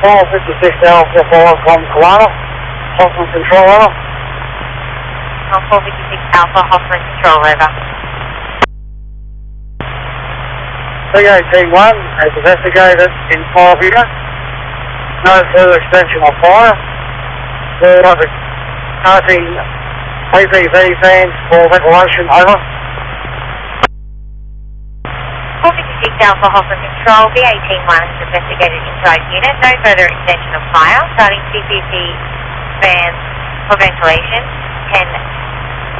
456 Alpha 4 from Kalana, Hoffman Control Over. 456 Alpha, Hoffman Control Over. C18-1 has investigated in 5 units. No further extension of fire. We're starting APV fans for ventilation, over. 456 Alpha, Hoffman Control, B18-1 has investigated inside unit. No further extension of fire. Starting CPP fans for ventilation. 10